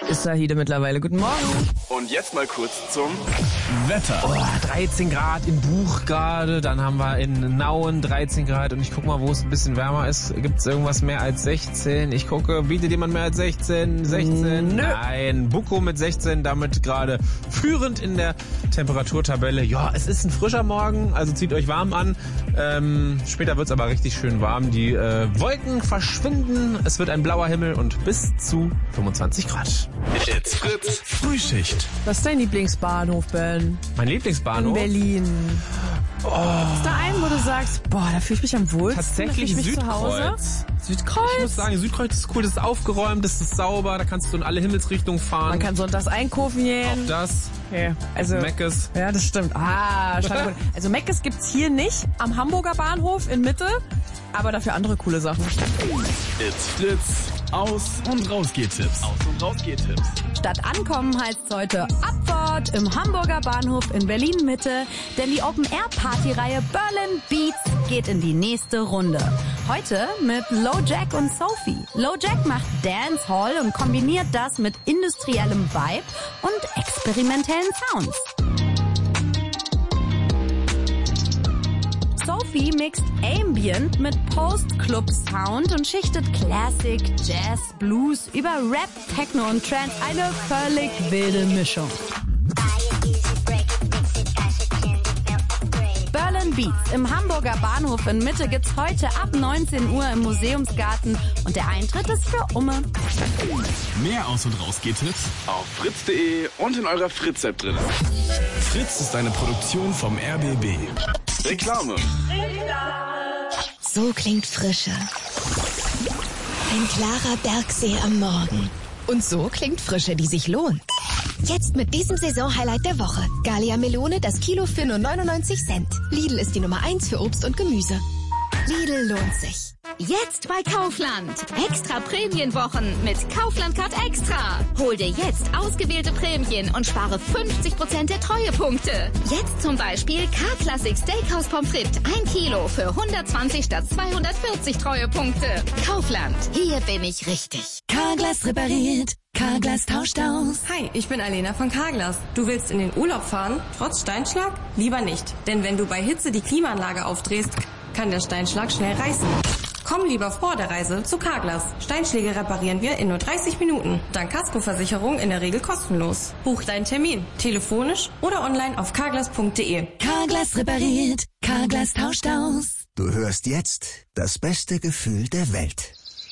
ist Sahide mittlerweile. Guten Morgen. Und jetzt mal kurz zum Wetter. 13 Grad in Buch gerade, dann haben wir in Nauen 13 Grad und ich guck mal, wo es ein bisschen wärmer ist. Gibt es irgendwas mehr als 16? Ich gucke, bietet jemand mehr als 16? 16? Nö. Nein, Buko mit 16, damit gerade führend in der Temperaturtabelle. Ja, es ist ein frischer Morgen, also zieht euch warm an. Später wird es aber richtig schön warm. Die Wolken verschwinden, es wird ein blauer Himmel und bis zu 25 Grad. It's Fritz Frühschicht. Was ist dein Lieblingsbahnhof, Ben? Mein In Lieblingsbahnhof? Berlin. Ist da einen, wo du sagst, boah, da fühle ich mich am wohlsten, Tatsächlich da fühle ich mich zu Hause? Südkreuz. Ich muss sagen, Südkreuz ist cool, das ist aufgeräumt, das ist sauber, da kannst du in alle Himmelsrichtungen fahren. Man kann sonntags einkaufen Auch gehen. das, Okay. Also, Meckes. ja, das stimmt. Schade. Also Meckes gibt's hier nicht, am Hamburger Bahnhof in Mitte, aber dafür andere coole Sachen. It's Fritz. Aus- und Rausgehtipps. Aus- und Rausgehtipps. Statt Ankommen heißt es heute Abfahrt im Hamburger Bahnhof in Berlin-Mitte, denn die Open-Air-Party-Reihe Berlin Beats geht in die nächste Runde. Heute mit LoJack und Sophie. LoJack macht Dancehall und kombiniert das mit industriellem Vibe und experimentellen Sounds. Sophie mixt Ambient mit Post-Club-Sound und schichtet Classic, Jazz, Blues über Rap, Techno und Trance. Eine völlig wilde Mischung. Berlin Beats im Hamburger Bahnhof in Mitte gibt's heute ab 19 Uhr im Museumsgarten und der Eintritt ist für Umme. Mehr Aus- und Rausgehtipps. Auf fritz.de und in eurer Fritz-App drin. Fritz ist eine Produktion vom RBB. Reklame. So klingt Frische. Ein klarer Bergsee am Morgen. Und so klingt Frische, die sich lohnt. Jetzt mit diesem Saisonhighlight der Woche. Gallia Melone, das Kilo für nur 99 Cent. Lidl ist die Nummer 1 für Obst und Gemüse. Lidl lohnt sich. Jetzt bei Kaufland. Extra Prämienwochen mit Kaufland Card Extra. Hol dir jetzt ausgewählte Prämien und spare 50% der Treuepunkte. Jetzt zum Beispiel K-Classic Steakhouse Pommes frites 1 Kilo für 120 statt 240 Treuepunkte. Kaufland. Hier bin ich richtig. Carglass repariert. Carglass tauscht aus. Hi, ich bin Alena von Carglass. Du willst in den Urlaub fahren, trotz Steinschlag? Lieber nicht, denn wenn du bei Hitze die Klimaanlage aufdrehst, kann der Steinschlag schnell reißen. Komm lieber vor der Reise zu Carglass. Steinschläge reparieren wir in nur 30 Minuten. Dank Kaskoversicherung in der Regel kostenlos. Buch deinen Termin, telefonisch oder online auf carglass.de. Carglass repariert. Carglass tauscht aus. Du hörst jetzt das beste Gefühl der Welt.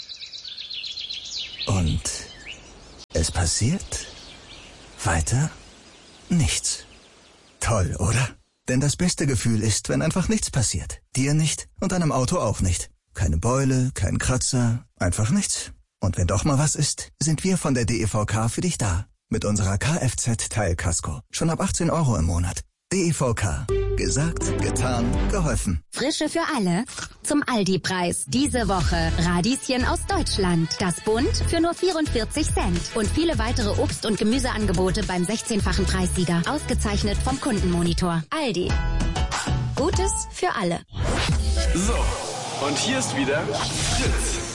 Und es passiert weiter nichts. Toll, oder? Denn das beste Gefühl ist, wenn einfach nichts passiert. Dir nicht und deinem Auto auch nicht. Keine Beule, kein Kratzer, einfach nichts. Und wenn doch mal was ist, sind wir von der DEVK für dich da. Mit unserer Kfz-Teilkasko. Schon ab 18 € im Monat. DEVK. Gesagt, getan, geholfen. Frische für alle zum Aldi-Preis. Diese Woche Radieschen aus Deutschland. Das Bund für nur 44 Cent. Und viele weitere Obst- und Gemüseangebote beim 16-fachen Preissieger. Ausgezeichnet vom Kundenmonitor. Aldi. Gutes für alle. So, und hier ist wieder Fritz.